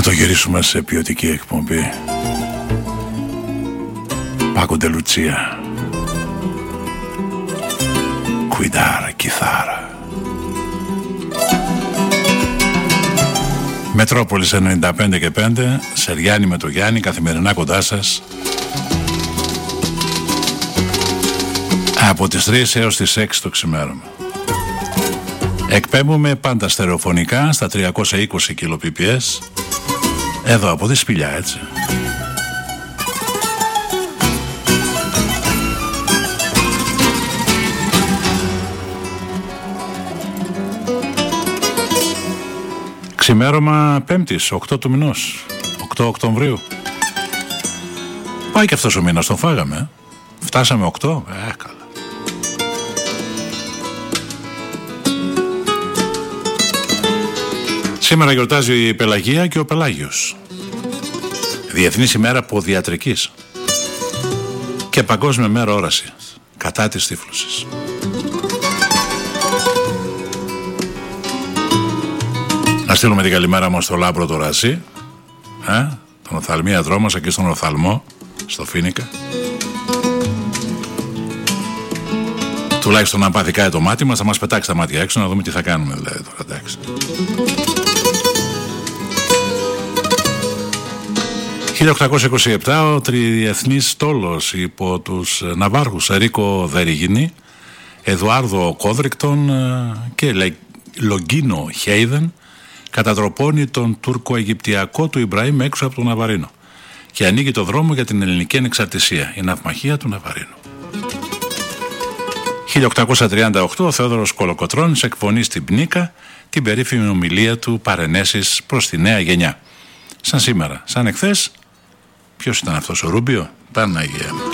το γυρίσουμε σε ποιοτική εκπομπή. Πάκο ντε Λουτσία, κουιντάρα, κιθάρα. Μετρόπολης 95 και 5, Σεριάννη με το Γιάννη, καθημερινά κοντά σας από τις 3 έως τις 6 το ξημέρωμα. Εκπέμπουμε πάντα στερεοφωνικά στα 320 kbps εδώ από τη Σπηλιά, έτσι. Ξημέρωμα Πέμπτης, 8 του μηνός, 8 Οκτωβρίου. Πάει και αυτός ο μήνας, τον φάγαμε. Φτάσαμε 8, καλά. Σήμερα γιορτάζει η Πελαγία και ο Πελάγιος. Διεθνής ημέρα ποδιατρικής και Παγκόσμια μέρα όρασης κατά της τύφλωσης. Να στείλουμε την καλημέρα μας στο Λάμπρο το Ρασί, τον οφθαλμίατρό μας εκεί στον οφθαλμό, στο Φίνικα. Τουλάχιστον αν πάθει κάτι το μάτι μας, θα μας πετάξει τα μάτια έξω να δούμε τι θα κάνουμε δηλαδή τώρα, εντάξει. 1827 ο τριδιεθνής στόλος υπό τους ναυάρχους Ερίκο Δεριγινή, Εδουάρδο Κόδρικτον και Λογκίνο Χέιδεν κατατροπώνει τον τουρκο-αιγυπτιακό του Ιμπραήμ έξω από τον Ναβαρίνο και ανοίγει το δρόμο για την ελληνική ανεξαρτησία, η ναυμαχία του Ναβαρίνου. 1838 ο Θεόδωρος Κολοκοτρώνης εκφωνεί στην Πνίκα την περίφημη ομιλία του παρενέσεις προς τη νέα γενιά. Σαν σήμερα, σαν εχθές, ποιος ήταν αυτός, ο Ρούμπιο? Παναγία μου.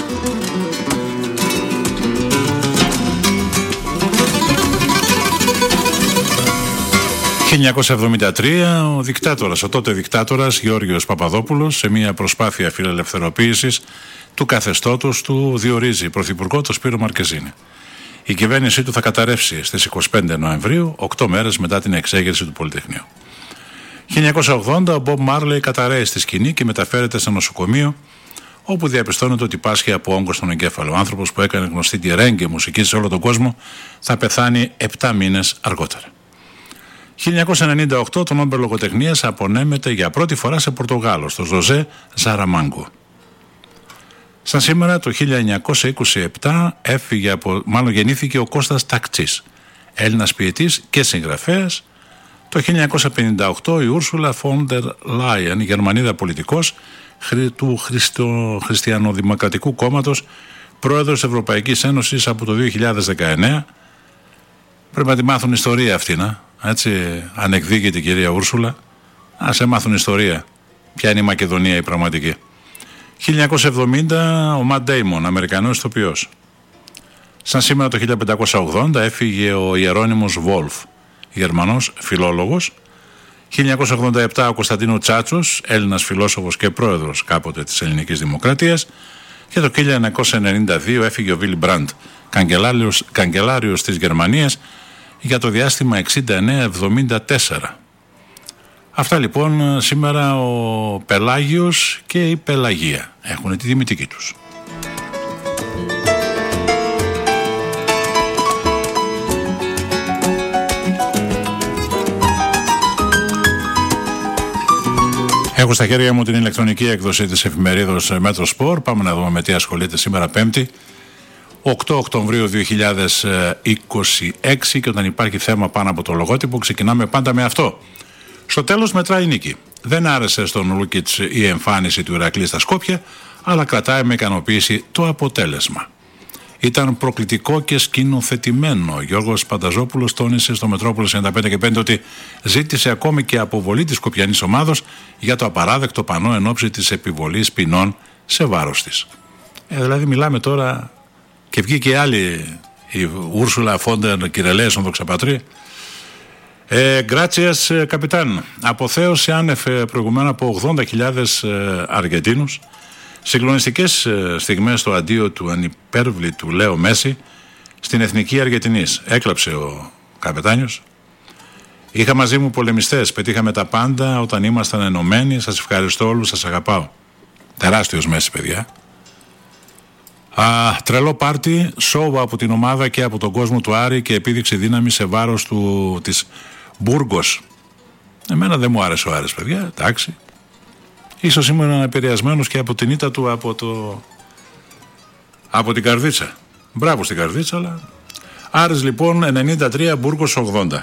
...1973 ο τότε δικτάτορας Γεώργιος Παπαδόπουλος, σε μια προσπάθεια φιλελευθεροποίησης του καθεστώτος του, διορίζει πρωθυπουργό τον Σπύρο Μαρκεζίνη. Η κυβέρνησή του θα καταρρεύσει στις 25 Νοεμβρίου, 8 μέρες μετά την εξέγερση του Πολυτεχνείου. 1980 ο Μπομπ Μάρλεϊ καταραίει στη σκηνή και μεταφέρεται σε νοσοκομείο, όπου διαπιστώνεται ότι πάσχει από όγκο στον εγκέφαλο. Ο άνθρωπος που έκανε γνωστή τη ρέγγε μουσική σε όλο τον κόσμο θα πεθάνει 7 μήνες αργότερα. 1998 το Νόμπελ Λογοτεχνίας απονέμεται για πρώτη φορά σε Πορτογάλο, στο Ζωζέ Ζαραμάγκο. Σαν σήμερα το 1927 γεννήθηκε ο Κώστας Τακτσής, Έλληνας ποιητής και συγγραφέας. Το 1958 η Ούρσουλα Φόντερ Λάιεν, Γερμανίδα πολιτικός του Χριστιανοδημοκρατικού Κόμματος, πρόεδρος της Ευρωπαϊκής Ένωσης από το 2019. Πρέπει να τη μάθουν ιστορία αυτή, έτσι, ανεκδίκητη κυρία Ούρσουλα. Ας μάθουν ιστορία. Ποια είναι η Μακεδονία η πραγματική. 1970 ο Ματ Ντέιμον, Αμερικανός ηθοποιός. Σαν σήμερα το 1580 έφυγε ο Ιερώνυμος Βόλφ, Γερμανός φιλόλογος. 1987 ο Κωνσταντίνο Τσάτσος, Έλληνας φιλόσοφος και πρόεδρος κάποτε της Ελληνικής Δημοκρατίας. Και το 1992 έφυγε ο Βίλι Μπραντ, καγκελάριος της Γερμανίας για το διάστημα 69-74. Αυτά λοιπόν σήμερα ο Πελάγιος και η Πελαγία έχουν τη τιμητική τους. Έχω στα χέρια μου την ηλεκτρονική έκδοση της εφημερίδος Μέτρο Σπορ. Πάμε να δούμε με τι ασχολείται σήμερα Πέμπτη, 8 Οκτωβρίου 2026, και όταν υπάρχει θέμα πάνω από το λογότυπο ξεκινάμε πάντα με αυτό. Στο τέλος μετράει η νίκη. Δεν άρεσε στον Λούκιτς η εμφάνιση του Ηρακλή στα Σκόπια, αλλά κρατάει με ικανοποίηση το αποτέλεσμα. Ήταν προκλητικό και σκηνοθετημένο. Ο Γιώργος Πανταζόπουλος τόνισε στο Μετρόπολης 95 και 5 ότι ζήτησε ακόμη και αποβολή της σκοπιανής ομάδος για το απαράδεκτο πανό εν ώψη της επιβολής ποινών σε βάρος της. Δηλαδή μιλάμε τώρα και βγήκε και άλλη, η Ούρσουλα Φόντερ Κυρελέας, δοξαπατρί. Γκράτσιας καπιτάν. Αποθέωση άνευ προηγουμένου από 80.000 Αργεντίνους. Συγκλονιστικές στιγμές στο αντίο του ανυπέρβλητου Λέο Μέση στην Εθνική Αργεντινής. Έκλαψε ο καπετάνιος. Είχα μαζί μου πολεμιστές, πετύχαμε τα πάντα όταν ήμασταν ενωμένοι. Σας ευχαριστώ όλους, σας αγαπάω. Τεράστιος Μέση, παιδιά. Τρελό πάρτι, σόβα από την ομάδα και από τον κόσμο του Άρη και επίδειξη δύναμη σε βάρος της Μπουργκος. Εμένα δεν μου άρεσε ο Άρης, παιδιά, εντάξει. Ίσως ήμουν επηρεασμένος και από την ήττα του από την Καρδίτσα. Μπράβο στην Καρδίτσα, αλλά... Άρης λοιπόν 93, Μπουργκος 80.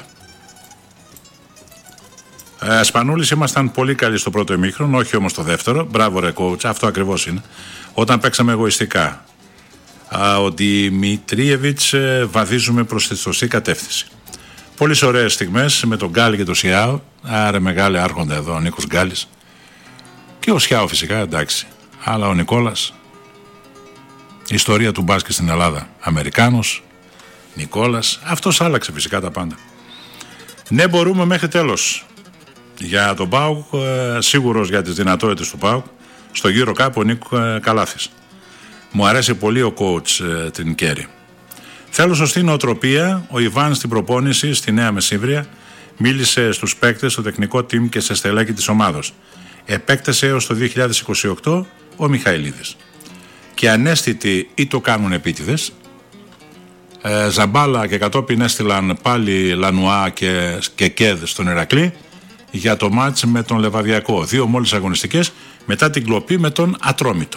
Σπανούλης, ήμασταν πολύ καλοί στο πρώτο ημίχρονο, όχι όμως το δεύτερο. Μπράβο ρε coach, αυτό ακριβώς είναι. Όταν παίξαμε εγωιστικά. Ο Δημητρίεβιτς βαδίζουμε προς τη σωστή κατεύθυνση. Πολύ ωραίες στιγμές με τον Γκάλι και τον Σιάο. Άρα μεγάλοι άρχοντα εδώ, ο Νίκος Γκάλης. Και ο Σιάο φυσικά, εντάξει. Αλλά ο Νικόλας. Η ιστορία του μπάσκετ στην Ελλάδα. Αμερικάνος, Νικόλας. Αυτός άλλαξε φυσικά τα πάντα. Ναι, μπορούμε μέχρι τέλος. Για τον ΠΑΟΚ, σίγουρος για τις δυνατότητες του ΠΑΟΚ. Στο γύρο κάπου ο Νίκο Καλάθης. Μου αρέσει πολύ ο coach την Κέρι. Θέλω σωστή νοοτροπία. Ο Ιβάν στην προπόνηση στη Νέα Μεσσύβρια μίλησε στους παίκτες, στο τεχνικό team και σε στελέχη της ομάδος. Επέκτασε έως το 2028 ο Μιχαηλίδης. Και ανέστητοι ή το κάνουν επίτηδες. Ζαμπάλα και κατόπιν έστειλαν πάλι Λανουά και Κέδ στον Ηρακλή για το μάτς με τον Λεβαδιακό. 2 μόλις αγωνιστικές μετά την κλοπή με τον Ατρόμητο.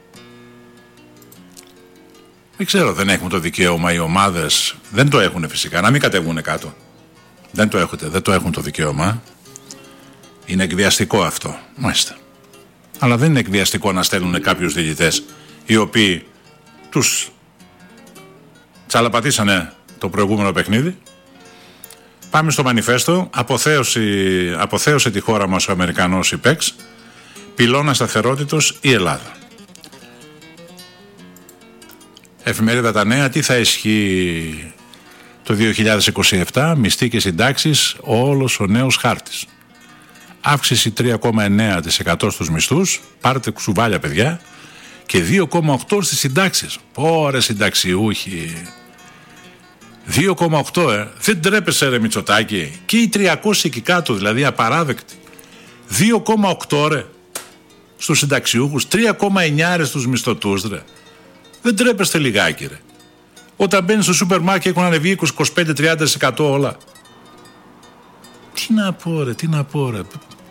Δεν ξέρω, δεν έχουμε το δικαίωμα οι ομάδες, δεν το έχουν φυσικά, να μην κατεβούν κάτω. Δεν το έχουν το δικαίωμα. Είναι εκβιαστικό αυτό, μάλιστα. Αλλά δεν είναι εκβιαστικό να στέλνουν κάποιους διαιτητές οι οποίοι τους τσαλαπατήσανε το προηγούμενο παιχνίδι. Πάμε στο μανιφέστο. Αποθέωσε τη χώρα μας ο Αμερικανός ΙΠΕΞ. Πυλώνα σταθερότητος η Ελλάδα. Εφημερίδα Τα Νέα. Τι θα ισχύει το 2027? Μισθοί και συντάξεις, όλος ο νέος χάρτης. Αύξηση 3,9% στους μισθούς. Πάρτε κουσουβάλια, παιδιά. Και 2,8% στις συντάξεις. Πόρε συνταξιούχοι. 2,8 δεν τρέπεσαι ρε Μητσοτάκη. Και οι 300 εκεί κάτω, δηλαδή απαράδεκτη. 2,8 ρε στους συνταξιούχους, 3,9 στους μισθωτούς ρε. Δεν τρέπεστε λιγάκι ρε. Όταν μπαίνεις στο σούπερ μάρκετ έχουν ανεβεί 25-30% όλα. Τι να πω ρε.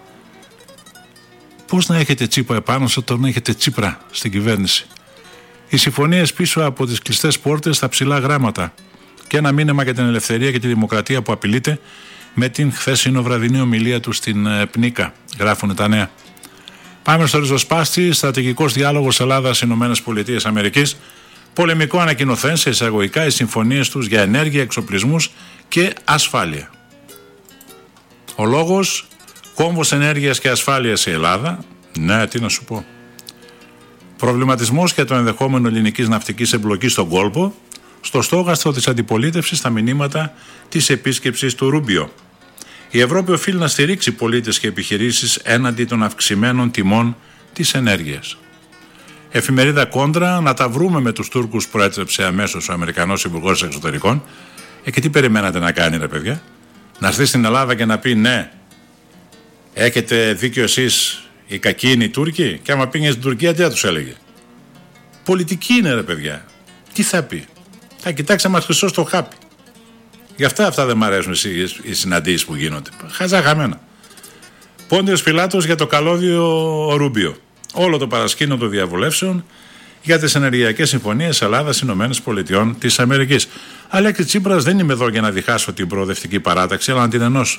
Πώς να έχετε τσίπα επάνω σας όταν έχετε Τσίπρα στην κυβέρνηση? Οι συμφωνίες πίσω από τις κλειστές πόρτες, τα ψηλά γράμματα. Και ένα μήνυμα για την ελευθερία και τη δημοκρατία που απειλείται με την χθεσινό βραδινή ομιλία του στην Πνίκα, γράφουν Τα Νέα. Πάμε στο ριζοσπάστη. Στρατηγικός διάλογος Ελλάδα-ΗΠΑ. Πολεμικό ανακοινωθέν σε εισαγωγικά οι συμφωνίες τους για ενέργεια, εξοπλισμούς και ασφάλεια. Ο λόγος, κόμβος ενέργειας και ασφάλειας η Ελλάδα. Ναι, τι να σου πω. Προβληματισμός για το ενδεχόμενο ελληνικής ναυτικής εμπλοκής στον κόλπο. Στο στόχαστρο της αντιπολίτευσης στα μηνύματα της επίσκεψης του Ρούμπιο. Η Ευρώπη οφείλει να στηρίξει πολίτες και επιχειρήσεις έναντι των αυξημένων τιμών της ενέργειας. Εφημερίδα Κόντρα. Να τα βρούμε με τους Τούρκους, προέτρεψε αμέσως ο Αμερικανός Υπουργός Εξωτερικών. Και τι περιμένατε να κάνει ρε παιδιά? Να έρθει στην Ελλάδα και να πει ναι, έχετε δίκιο εσείς, οι κακοί είναι οι Τούρκοι? Και άμα πήγαινε στην Τουρκία τι θα τους έλεγε? Πολιτική είναι ρε παιδιά. Τι θα πει? Θα κοιτάξει να μας χρυσώσει το χάπι. Γι' αυτά δεν μ' αρέσουν οι συναντήσεις που γίνονται. Χαζά χαμένα. Πόντιος Πιλάτος για το καλώδιο Ρούμπιο. Όλο το παρασκήνιο των διαβουλεύσεων για τις ενεργειακές συμφωνίες Ελλάδα-ΗΠΑ. Αλέξη Τσίπρας, δεν είμαι εδώ για να διχάσω την προοδευτική παράταξη, αλλά να την ενώσω.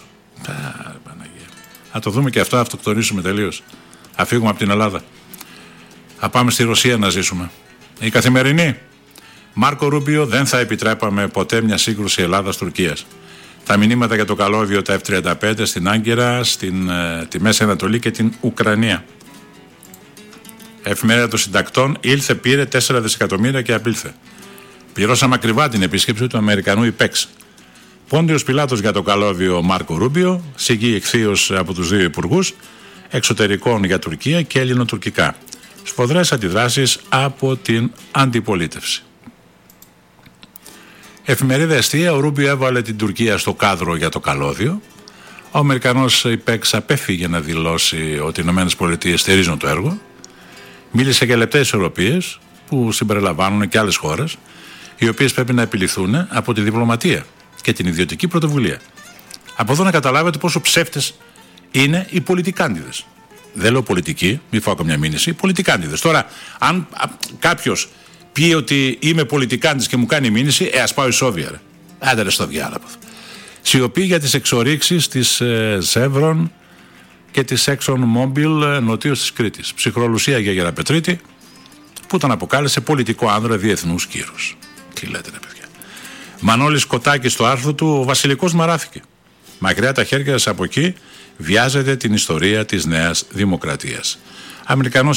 Θα το δούμε και αυτό, θα αυτοκτονήσουμε τελείως. Θα φύγουμε από την Ελλάδα. Θα πάμε στη Ρωσία να ζήσουμε. Η Καθημερινή. Μάρκο Ρούμπιο, δεν θα επιτρέπαμε ποτέ μια σύγκρουση Ελλάδας-Τουρκίας. Τα μηνύματα για το καλώδιο, τα F-35 στην Άγκυρα, τη Μέση Ανατολή και την Ουκρανία. Εφημερίδα των Συντακτών. Ήλθε, πήρε 4 δισεκατομμύρια και απήλθε. Πληρώσαμε ακριβά την επίσκεψη του Αμερικανού ΙΠΕΞ. Πόντιος Πιλάτος για το καλώδιο Μάρκο Ρούμπιο. Σιγή εχθείως από τους δύο υπουργούς εξωτερικών για Τουρκία και ελληνοτουρκικά. Σφοδρές αντιδράσεις από την αντιπολίτευση. Εφημερίδα Εστία. Ο Ρούμπιο έβαλε την Τουρκία στο κάδρο για το καλώδιο. Ο Αμερικανός υπέξ απέφυγε να δηλώσει ότι οι ΗΠΑ στηρίζουν το έργο. Μίλησε για λεπτές ισορροπίες που συμπεριλαμβάνουν και άλλες χώρες, οι οποίες πρέπει να επιληθούν από τη διπλωματία και την ιδιωτική πρωτοβουλία. Από εδώ να καταλάβετε πόσο ψεύτες είναι οι πολιτικάντιδες. Δεν λέω πολιτικοί, μη φάω καμιά μήνυση, πολιτικάντιδες. Τώρα, αν κάποιος πει ότι είμαι πολιτικάντης και μου κάνει μήνυση, ας πάω η Σόβια, ρε. Άντε ρε στο διάλογο. Σιωπή για τις εξορίξεις της Chevron και της ExxonMobil νοτίως της Κρήτης. Ψυχρολουσία για Γεραπετρίτη, που τον αποκάλεσε πολιτικό άνδρα διεθνούς κύρους. Τι λέτε ρε παιδιά. Μανώλης Κοτάκης στο άρθρο του, ο Βασιλικός μαράθηκε. Μακριά τα χέρια σας από εκεί, βιάζεται την ιστορία της Νέας Δημοκρατίας. Αμερικανός